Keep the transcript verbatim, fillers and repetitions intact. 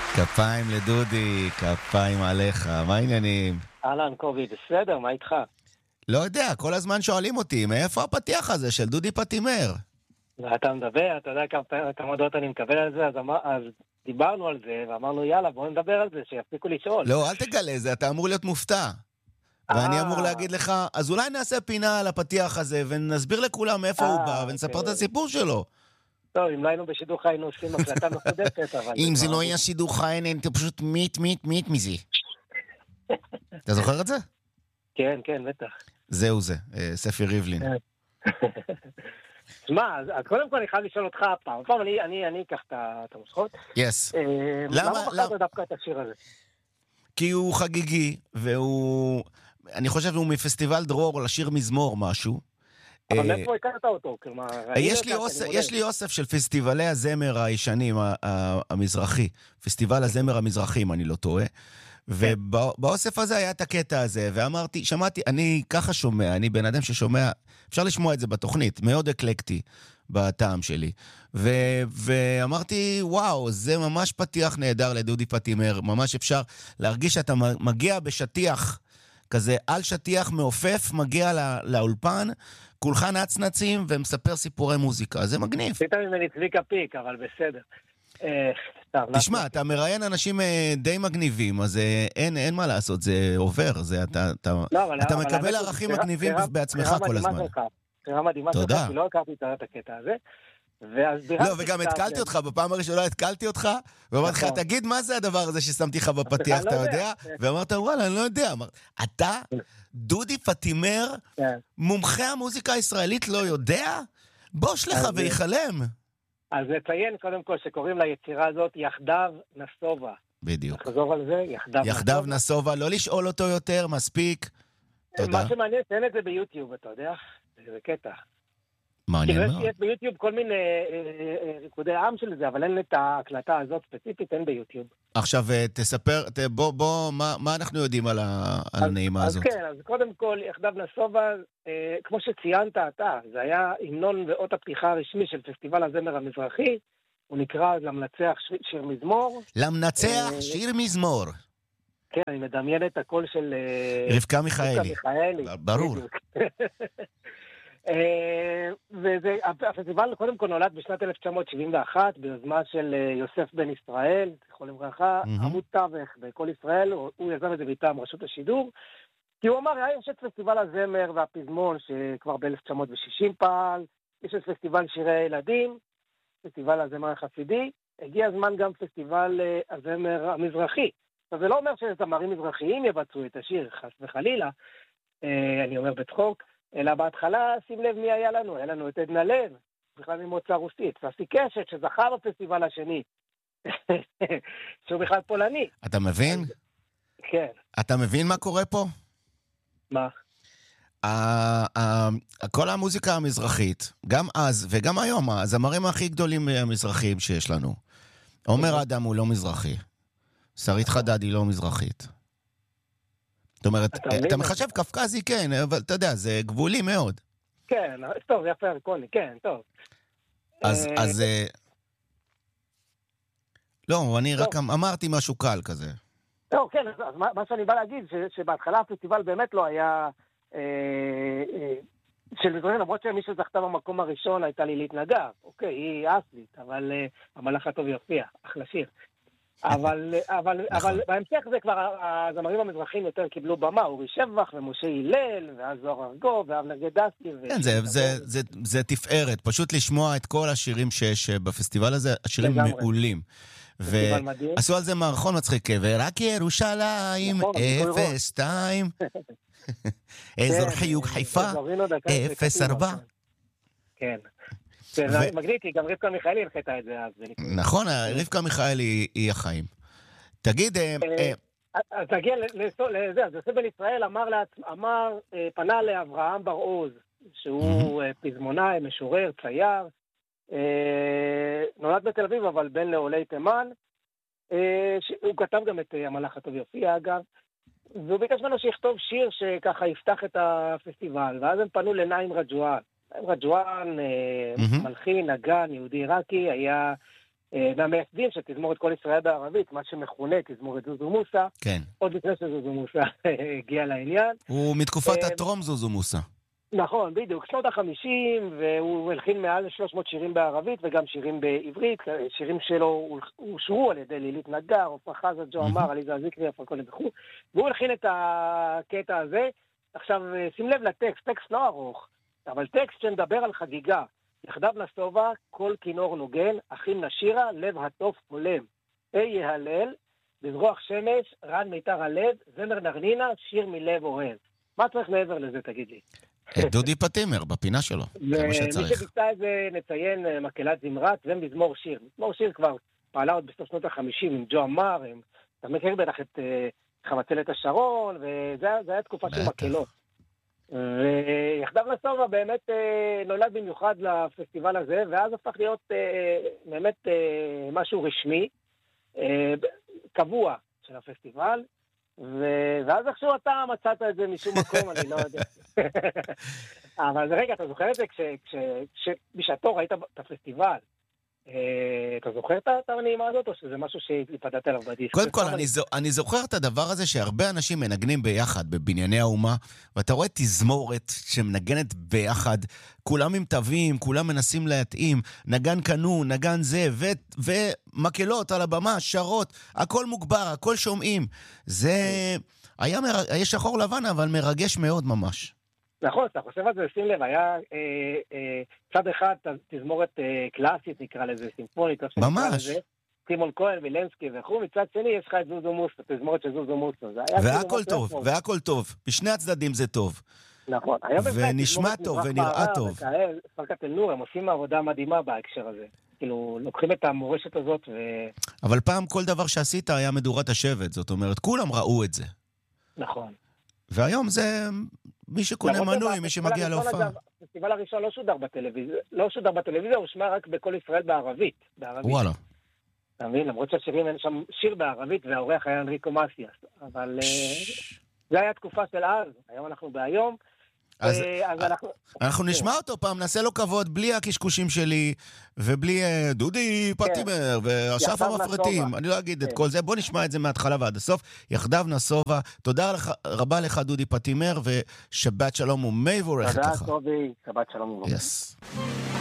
כפיים לדודי, כפיים עליך, מה העניינים? אהלן, קובי, בסדר, מה איתך? לא יודע, כל הזמן שואלים אותי, מאיפה הפתיח הזה של דודי פטימר? ואתה מדבר, אתה יודע כמה, כמה דעות אני מקבל על זה, אז, אמר, אז דיברנו על זה, ואמרנו יאללה, בואו נדבר על זה, שיפסיקו לשאול. לא, אל תגלה זה, אתה אמור להיות מופתע. ואני אמור להגיד לך, אז אולי נעשה פינה על הפתיח הזה, ונסביר לכולם מאיפה הוא בא, ונספר את הסיפור שלו. טוב, אם לא היינו בשידור חי, היינו עושים הקלטה מחודשת, אבל... אם זה לא יהיה שידור חי, אתה פשוט מיט, מיט, מיט מזה. אתה זוכר את זה? כן, כן, בטח. זהו זה, ספי ריבלין. תשמע, אז קודם כל אני חייב לשאול אותך פעם, פעם אני, אני, אני אקח את המושכות. יס. למה בחרת דווקא את השיר הזה? כי הוא חגיגי, והוא, אני חושב שהוא מפסטיבל דרור לשיר מזמור משהו. אבל מאיפה הכרת אותו? יש לי אוסף של פסטיבלי הזמר הישנים, המזרחי. פסטיבל הזמר המזרחי, אם אני לא טועה. ובאוסף הזה היה את הקטע הזה, ואמרתי, שמעתי, אני ככה שומע, אני בן אדם ששומע, אפשר לשמוע את זה בתוכנית, מאוד אקלקטי בטעם שלי. ו- ואמרתי, וואו, זה ממש פתיח נהדר לדודי פטימר, ממש אפשר להרגיש שאתה מגיע בשטיח, כזה על שטיח מעופף, מגיע לא- לאולפן, כולך נצנצים ומספר סיפורי מוזיקה, זה מגניב. עשית ממני צביקה פיק, אבל בסדר. תשמע, אתה מראיין אנשים די מגניבים, אז אין, אין מה לעשות, זה עובר, זה, אתה, אתה, אתה מקבל ערכים מגניבים בעצמך כל הזמן. בחירה מדהימה שלך, כי לא הכרתי את הקטע הזה. לא, וגם התקלתי אותך, בפעם הראשונה התקלתי אותך, ואמרתי לך, תגיד מה זה הדבר הזה ששמתי לך בפתיח, אתה יודע? ואמרת, וואלה, אני לא יודע. אתה, דודי פטימר, מומחה המוזיקה הישראלית לא יודע? בוש לך ויחלם. אז נציין קודם כל שקוראים ליצירה הזאת יחדיו נסובה. בדיוק. נחזור על זה, יחדיו נסובה. יחדיו נסובה, לא לשאול אותו יותר, מספיק. תודה. מה שמעניין, תן את זה ביוטיוב, אתה יודע? זה קטע. מעניין מאוד. יש ביוטיוב כל מיני ריקודי עם של זה, אבל אין את ההקלטה הזאת ספציפית, אין ביוטיוב. עכשיו תספר, בוא, בוא, מה, מה אנחנו יודעים על הנעימה הזאת? אז כן, אז קודם כל, יחדיו נסובה, כמו שציינת אתה, זה היה המנון ואות הפתיחה הרשמי של פסטיבל הזמר המזרחי, הוא נקרא למנצח שיר מזמור. למנצח שיר מזמור. כן, אני מדמיין את הקול של... רבקה מיכאלי. ברור. והפסטיבל קודם כל נולד בשנת אלף תשע מאות שבעים ואחת ביוזמה של יוסף בן ישראל, זכרו לברכה, עמוד תווך בכל ישראל, הוא יזם את זה מטעם רשות השידור, כי הוא אמר, יש את פסטיבל הזמר והפזמון שכבר ב-אלף תשע מאות ושישים פעל, יש את פסטיבל שירי הילדים, פסטיבל הזמר החסידי, הגיע הזמן גם פסטיבל הזמר המזרחי. אז זה לא אומר שזמרים מזרחיים יבצעו את השיר, חס וחלילה, אני אומר בצחוק, אלא בהתחלה, שים לב מי היה לנו, היה לנו את עדנה לב, בכלל ממוצא רוסית, ססי קשת שזכה בפסטיבל השני, שהוא בכלל פולני. אתה מבין? כן. אתה מבין מה קורה פה? מה? כל המוזיקה המזרחית, גם אז וגם היום, הזמרים הכי גדולים המזרחיים שיש לנו. עומר אדם הוא לא מזרחי, שרית חדד היא לא מזרחית. זאת אומרת, אתה מחשב קפקזי, כן, אבל אתה יודע, זה גבולי מאוד. כן, טוב, זה יפה רקוני, כן, טוב. אז, אז... לא, אני רק אמרתי משהו קל כזה. לא, כן, אז מה שאני בא להגיד, שבהתחלה הפסטיבל באמת לא היה... של מזרחים, למרות שמי שזכתה במקום הראשון הייתה לילית נגר. אוקיי, היא אסלית, אבל המלאך הטוב יופיע, אחלה שיר. אבל, אבל, אבל בהמשך זה כבר, הזמרים המזרחים יותר קיבלו במה, אורי שבח ומשה הלל, ואז זוהר ארגוב, ואבנר גדסי. כן, זה, זה, זה, זה תפארת, פשוט לשמוע את כל השירים שיש בפסטיבל הזה, השירים מעולים. ועשו על זה מערכון מצחיק, ורק ירושלים, אפס שתיים, אזור חיוג חיפה, אפס ארבע. כן. מגניב, כי גם רבקה מיכאלי הנחתה את זה אז. נכון, רבקה מיכאלי היא החיים. תגיד... אז תגיע לזה, אז יוסף בן ישראל אמר, פנה לאברהם בר-עוז, שהוא פזמונאי, משורר, צייר, נולד בתל אביב, אבל בן לעולי תימן, הוא כתב גם את המלאך הטוב יופיע, אגב, והוא ביקש ממנו שיכתוב שיר שככה יפתח את הפסטיבל, ואז הם פנו לנעים רג'ואן. רג'ואן, מלחין, נגן, יהודי עיראקי, היה מהמייסדים של תזמורת כל ישראל בערבית, מה שמכונה תזמורת זוזו מוסא. כן. עוד לפני שזוזו מוסא הגיע לעניין. הוא מתקופת הטרום זוזו מוסא. נכון, בדיוק, שנות החמישים, והוא הלחין מעל שלוש מאות שירים בערבית וגם שירים בעברית, שירים שלו אושרו על ידי לילית נגר, עופרה חזה, ג'ו עמר, עליזה זיקרי, הפרקון וכו', והוא הלחין את הקטע הזה. עכשיו, שים לב לטקסט, טקסט לא ארוך, אבל טקסט שמדבר על חגיגה. יחדיו נסובה, כל כינור נוגן, אחים נשירה, לב הטוב עולם. אי יהלל, בזרוח שמש, רן מיתר הלב, זמר נרנינה, שיר מלב אוהב. מה צריך מעבר לזה, תגיד לי? את דודי פטימר, בפינה שלו. זה מה שצריך. ומי שביצע את זה, נציין מקהלת זמרת ומזמור שיר. מזמור שיר כבר פעלה עוד בסוף שנות החמישים עם ג'ו עמר, אתה מכיר בטח את חמצלת השרון, וזה היה תקופה של מקהלות. ויחדיו נסובה באמת נולד במיוחד לפסטיבל הזה, ואז הפך להיות באמת משהו רשמי, קבוע של הפסטיבל, ואז איכשהו אתה מצאת את זה משום מקום, אני לא יודע. אבל רגע, אתה זוכר את זה כשבשעתו ראית את הפסטיבל, אתה זוכר את הנעימה הזאת, או שזה משהו שהתפתת עליו בדיסק? קודם כל, אני זוכר את הדבר הזה שהרבה אנשים מנגנים ביחד בבנייני האומה, ואתה רואה תזמורת שמנגנת ביחד, כולם עם תווים, כולם מנסים להתאים, נגן קנו, נגן זה, ומקהלות על הבמה, שרות, הכל מוגבר, הכל שומעים. זה היה שחור לבן, אבל מרגש מאוד ממש. נכון, אתה חושב על זה, שים לב, היה אה, אה, צד אחד תזמורת אה, קלאסית, נקרא לזה, סימפונית, ממש. לזה, טימון כהן, וילנסקי וכו', מצד שני יש לך את זוזו מוסא, תזמורת של זוזו מוסא. והכל טוב, והכל טוב, בשני הצדדים זה טוב. נכון. ונשמע טוב, ונראה טוב. פרקת אל-נור, הם עושים עבודה מדהימה בהקשר הזה. כאילו, לוקחים את המורשת הזאת ו... אבל פעם כל דבר שעשית היה מדורת השבט, זאת אומרת, כולם ראו את זה. נכון. והיום זה מי שקונה מנוי, מי שמגיע להופעה. הפסטיבל הראשון לא שודר בטלוויזיה, לא שודר בטלוויזיה, הוא שמע רק בכל ישראל בערבית. וואלה. אתה מבין? למרות שהשירים, אין שם שיר בערבית, והאורח היה אנריקו מסיאס. אבל זה היה תקופה של אז, היום אנחנו בהיום. אז אנחנו נשמע אותו פעם, נעשה לו כבוד, בלי הקשקושים שלי, ובלי דודי פטימר, ואשף המפרטים, אני לא אגיד את כל זה, בוא נשמע את זה מההתחלה ועד הסוף, יחדיו נסובה, תודה רבה לך דודי פטימר, ושבת שלום ומבורכת לך. תודה טובי, שבת שלום ומבורכת.